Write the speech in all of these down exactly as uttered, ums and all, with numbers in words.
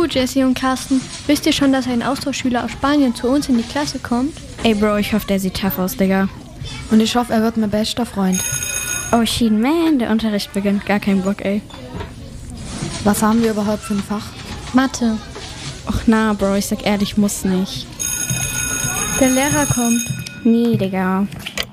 Du, Jessie und Carsten, wisst ihr schon, dass ein Austauschschüler aus Spanien zu uns in die Klasse kommt? Ey Bro, ich hoffe, der sieht tough aus, Digga. Und ich hoffe, er wird mein bester Freund. Oh shit, man, der Unterricht beginnt. Gar kein Bock, ey. Was haben wir überhaupt für ein Fach? Mathe. Och na, Bro, ich sag ehrlich, muss nicht. Der Lehrer kommt. Nee, Digga.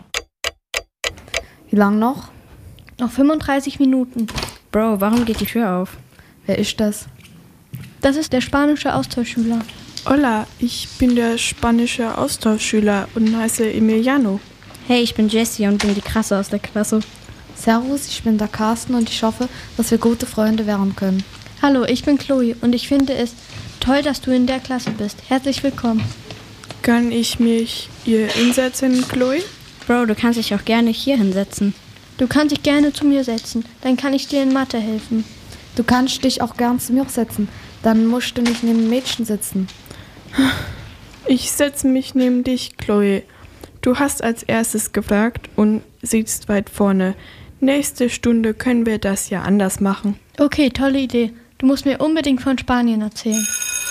Wie lang noch? Noch fünfunddreißig Minuten. Bro, warum geht die Tür auf? Wer ist das? Das ist der spanische Austauschschüler. Hola, ich bin der spanische Austauschschüler und heiße Emiliano. Hey, ich bin Jessie und bin die Krasse aus der Klasse. Servus, ich bin der Carsten und ich hoffe, dass wir gute Freunde werden können. Hallo, ich bin Chloe und ich finde es toll, dass du in der Klasse bist. Herzlich willkommen. Kann ich mich hier hinsetzen, Chloe? Bro, du kannst dich auch gerne hier hinsetzen. Du kannst dich gerne zu mir setzen, dann kann ich dir in Mathe helfen. Du kannst dich auch gern zu mir setzen, dann musst du nicht neben dem Mädchen sitzen. Ich setze mich neben dich, Chloe. Du hast als erstes gefragt und sitzt weit vorne. Nächste Stunde können wir das ja anders machen. Okay, tolle Idee. Du musst mir unbedingt von Spanien erzählen.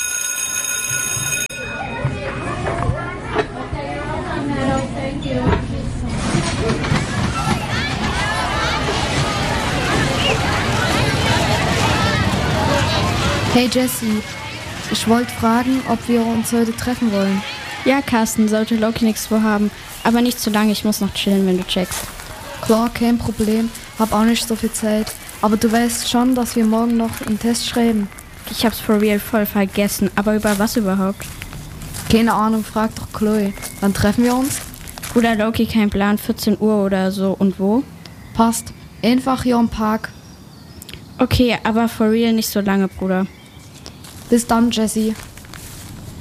Hey Jessie, ich wollte fragen, ob wir uns heute treffen wollen. Ja, Carsten, sollte Loki nichts vorhaben. Aber nicht zu lange, ich muss noch chillen, wenn du checkst. Klar, kein Problem, hab auch nicht so viel Zeit. Aber du weißt schon, dass wir morgen noch einen Test schreiben. Ich hab's for real voll vergessen. Aber über was überhaupt? Keine Ahnung, frag doch Chloe. Wann treffen wir uns? Bruder Loki, kein Plan, vierzehn Uhr oder so. Und wo? Passt, einfach hier im Park. Okay, aber for real nicht so lange, Bruder. Bis dann, Jessie.